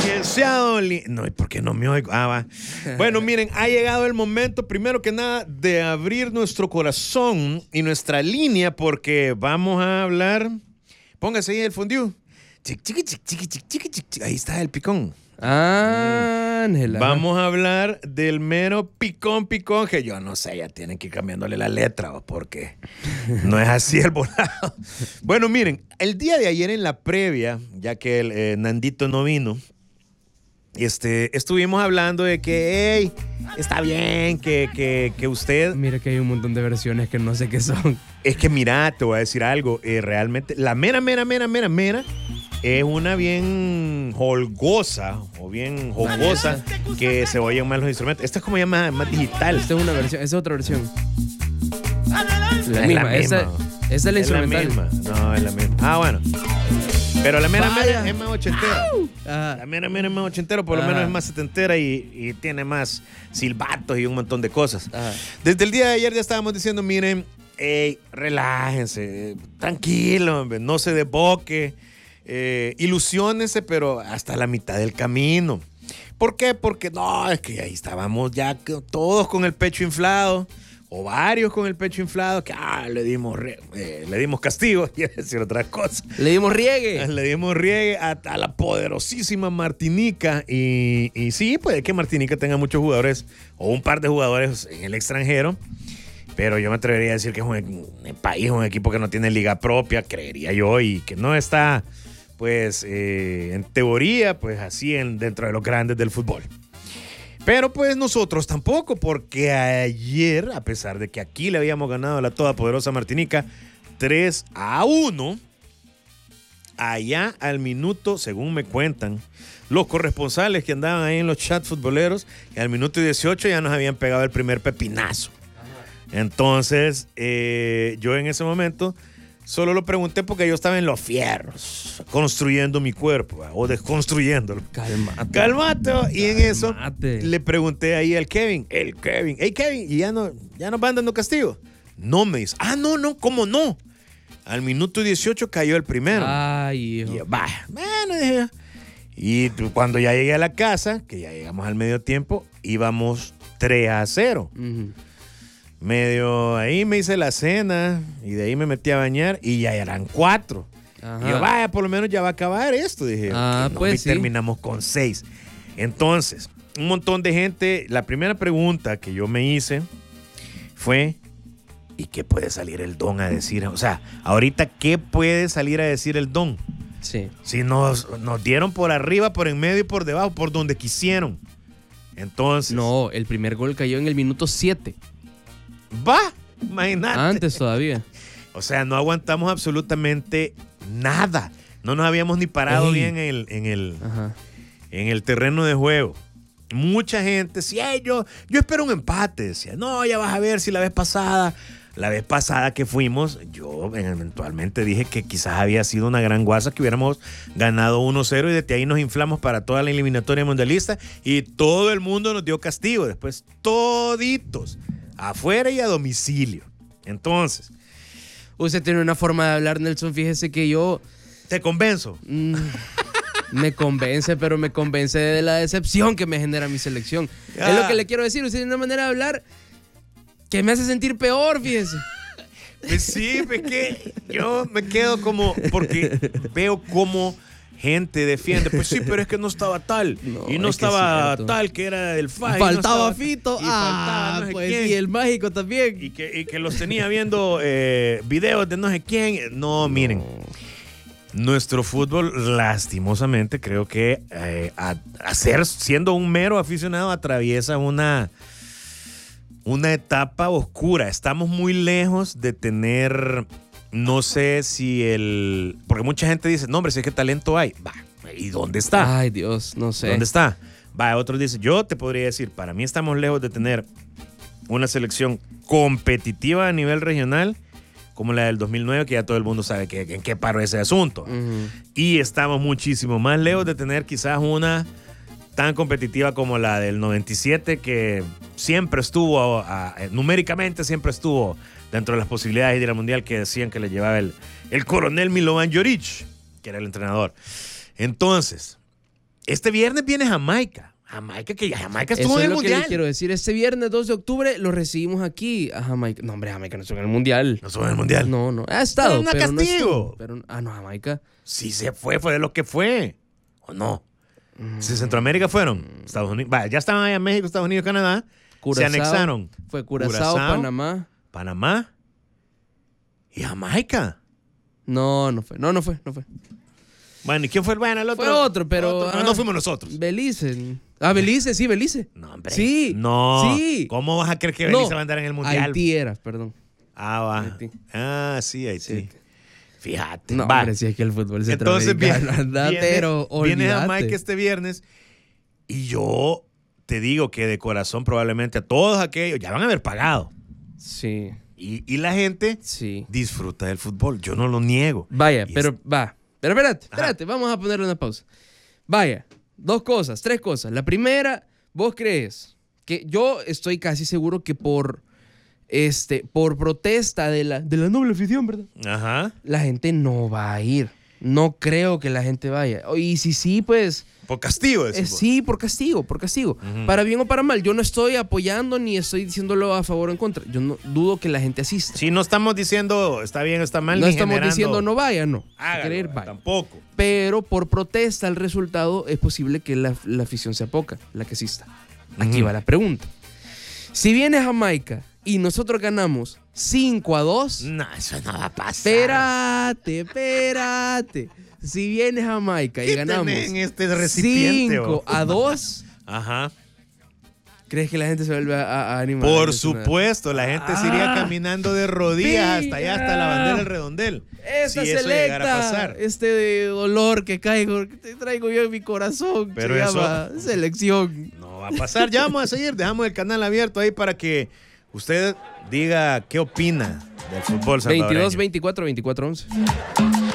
que sea no, ¿por qué no me oigo? Va. Bueno, miren, ha llegado el momento, primero que nada, de abrir nuestro corazón y nuestra línea, porque vamos a hablar. Póngase ahí el fondue. Ahí está el picón. Ángela. Vamos a hablar del mero picón, que yo no sé, ya tienen que ir cambiándole la letra, porque no es así el volado. Bueno, miren, el día de ayer en la previa, ya que el Nandito no vino, estuvimos hablando de que, hey, está bien que usted... Mira que hay un montón de versiones que no sé qué son. Es que mira, te voy a decir algo, realmente, la mera, es una bien holgosa o bien jocosa que se oyen más los instrumentos. Esta es como ya más digital. Esta es una versión, esa es otra versión. Es la misma. Esa es la instrumental. No, es la misma. Bueno. Pero la mera es más ochentera. La mera es más ochentera, por lo menos es más setentera y tiene más silbatos y un montón de cosas. Desde el día de ayer ya estábamos diciendo, miren, hey, relájense, tranquilo, hombre, no se desboque, ilusiónense, pero hasta la mitad del camino. ¿Por qué? Porque no, es que ahí estábamos ya todos con el pecho inflado. O varios con el pecho inflado, que le dimos castigo, y decir otras cosas. Le dimos riegue. Le dimos riegue a la poderosísima Martinica. Y sí, puede que Martinica tenga muchos jugadores, o un par de jugadores en el extranjero. Pero yo me atrevería a decir que es un país, un equipo que no tiene liga propia, creería yo, y que no está, pues, en teoría, pues así dentro de los grandes del fútbol. Pero pues nosotros tampoco, porque ayer, a pesar de que aquí le habíamos ganado a la todopoderosa Martinica 3-1, allá al minuto, según me cuentan, los corresponsales que andaban ahí en los chats futboleros, que al minuto 18 ya nos habían pegado el primer pepinazo. Entonces, yo en ese momento solo lo pregunté porque yo estaba en los fierros, construyendo mi cuerpo, o desconstruyéndolo. Cálmate. Y en eso le pregunté ahí al Kevin. Hey Kevin, ¿y ya nos van dando castigo? No, me dice. No, ¿cómo no? Al minuto 18 cayó el primero. Ay, hijo. Y yo, bueno, dije. Y cuando ya llegué a la casa, que ya llegamos al medio tiempo, íbamos 3-0. Medio ahí me hice la cena y de ahí me metí a bañar y ya eran 4. Y yo, por lo menos ya va a acabar esto. Dije, pues sí. Terminamos con 6. Entonces, un montón de gente, la primera pregunta que yo me hice fue, ¿y qué puede salir el don a decir? O sea, ahorita, ¿qué puede salir a decir el don? Sí. Si nos dieron por arriba, por en medio y por debajo, por donde quisieron. Entonces... No, el primer gol cayó en el minuto 7. Imagínate. Antes todavía. O sea, no aguantamos absolutamente nada. No nos habíamos ni parado bien en el terreno de juego. Mucha gente decía, yo espero un empate. Decía, no, ya vas a ver si la vez pasada que fuimos, yo eventualmente dije que quizás había sido una gran guasa, que hubiéramos ganado 1-0 y desde ahí nos inflamos para toda la eliminatoria mundialista y todo el mundo nos dio castigo. Después, toditos, afuera y a domicilio. Entonces, usted tiene una forma de hablar, Nelson. Fíjese que yo... ¿Te convenzo? Me convence, pero me convence de la decepción que me genera mi selección. Es lo que le quiero decir. Usted tiene una manera de hablar que me hace sentir peor, fíjese. Pues sí, es que yo me quedo como... Porque veo cómo gente defiende. Pues sí, pero es que no estaba tal. Y no estaba tal que era del FAI. Faltaba Fito. Y faltaba no sé pues quién. Y el mágico también. Y que los tenía viendo videos de no sé quién. No, miren. Nuestro fútbol, lastimosamente, creo que siendo un mero aficionado, atraviesa una etapa oscura. Estamos muy lejos de tener, no sé si porque mucha gente dice, no hombre, si es que talento hay. ¿Y dónde está? Ay, Dios, no sé. ¿Dónde está? Otros dicen, yo te podría decir, para mí estamos lejos de tener una selección competitiva a nivel regional como la del 2009, que ya todo el mundo sabe en qué paró ese asunto. Y estamos muchísimo más lejos de tener quizás una tan competitiva como la del 97, que siempre estuvo, numéricamente siempre estuvo dentro de las posibilidades de ir al Mundial, que decían que le llevaba el coronel Milovan Jorić, que era el entrenador. Entonces, Este viernes viene Jamaica. Jamaica estuvo Eso en es el lo Mundial. que le quiero decir. Este viernes 2 de octubre lo recibimos aquí a Jamaica. No, hombre, Jamaica no estuvo en el Mundial. No estuvo en el Mundial. No. Ha estado, Pero pero no no castigo. estuvo. No, Jamaica. Sí se fue de lo que fue. ¿O no? Si Centroamérica fueron. Estados Unidos. Vaya, ya estaban allá en México, Estados Unidos, Canadá. Curazao, se anexaron. Fue Curazao, Panamá y Jamaica. No fue. Bueno, ¿y quién fue el bueno? El otro. Fue otro, pero... No fuimos nosotros. Belice. Belice. No, hombre. Sí. No. Sí. ¿Cómo vas a creer que Belice va a andar en el Mundial? Haití era, perdón. Va. Haití. Sí, Haití. Fíjate. No, va. hombre, si es que el fútbol Entonces centroamericano viene Jamaica este viernes y yo te digo que de corazón probablemente a todos aquellos ya van a haber pagado. Sí. Y la gente disfruta del fútbol. Yo no lo niego. Vaya, pero espérate, vamos a ponerle una pausa. Vaya, 3 cosas. La primera, ¿vos crees que yo estoy casi seguro que por protesta de la noble afición, ¿verdad? Ajá. La gente no va a ir. No creo que la gente vaya. Y si sí, pues... Por castigo, sí, por castigo. Uh-huh. Para bien o para mal. Yo no estoy apoyando ni estoy diciéndolo a favor o en contra. Yo no dudo que la gente asista. Sí, no estamos diciendo está bien o está mal. No ni estamos generando... diciendo no vaya, no. Hágalo, si quiere ir, vaya. Tampoco. Pero por protesta el resultado es posible que la afición sea poca, la que exista. Aquí va la pregunta. Si viene Jamaica y nosotros ganamos 5-2... No, eso no va a pasar. Espérate. Si viene Jamaica y ganamos en este recipiente, 5-2... Ajá. ¿Crees que la gente se vuelve a animar? Por supuesto, la gente se iría caminando de rodillas hasta allá, hasta la bandera del redondel. Esta si eso llegara a pasar. Este dolor que traigo yo en mi corazón, pero se eso llama selección. No va a pasar. Ya vamos a seguir, dejamos el canal abierto ahí para que usted diga qué opina del fútbol salvadoreño. 22-24-24-11.